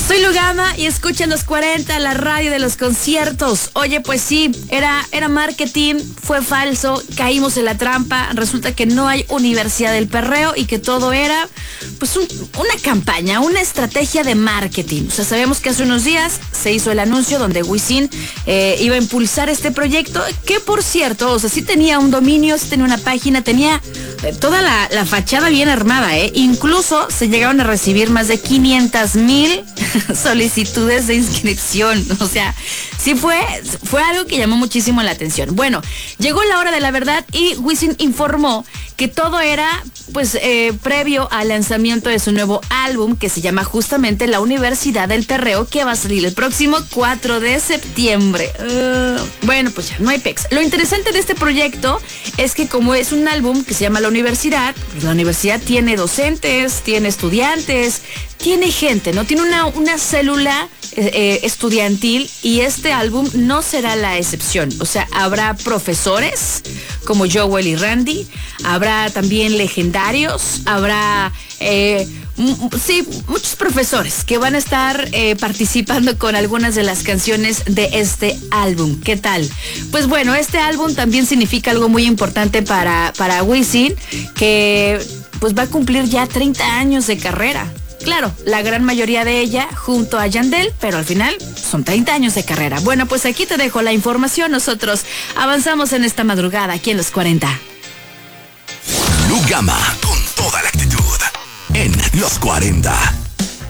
Soy Lugama y escuchan los 40, la radio de los conciertos. Oye, pues sí, era marketing, fue falso, caímos en la trampa. Resulta que no hay Universidad del Perreo y que todo era pues una campaña, una estrategia de marketing. O sea, sabemos que hace unos días se hizo el anuncio donde Wisin iba a impulsar este proyecto, que por cierto, o sea, sí tenía un dominio, sí tenía una página, tenía toda la fachada bien armada, Incluso se llegaron a recibir más de 500,000 solicitudes de inscripción. O sea, sí fue algo que llamó muchísimo la atención. Bueno, llegó la hora de la verdad y Wisin informó que todo era pues previo al lanzamiento de su nuevo álbum, que se llama justamente La Universidad del Perreo, que va a salir el próximo 4 de septiembre. Bueno, pues ya no hay pex. Lo interesante de este proyecto es que como es un álbum que se llama La Universidad, pues la universidad tiene docentes, tiene estudiantes, tiene gente, ¿no? Tiene una célula estudiantil, y este álbum no será la excepción. O sea, habrá profesores como Joel y Randy, habrá también legendarios, habrá muchos profesores que van a estar participando con algunas de las canciones de este álbum. ¿Qué tal? Pues bueno, este álbum también significa algo muy importante para Wisin, que pues va a cumplir ya 30 años de carrera. Claro, la gran mayoría de ella junto a Yandel, pero al final son 30 años de carrera. Bueno, pues aquí te dejo la información. Nosotros avanzamos en esta madrugada aquí en Los 40. Lugama, con toda la actitud, en Los 40.